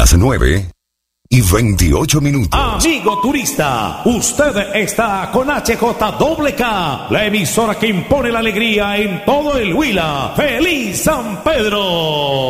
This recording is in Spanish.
las 9:28. Amigo turista, usted está con HJWK, la emisora que impone la alegría en todo el Huila. ¡Feliz San Pedro!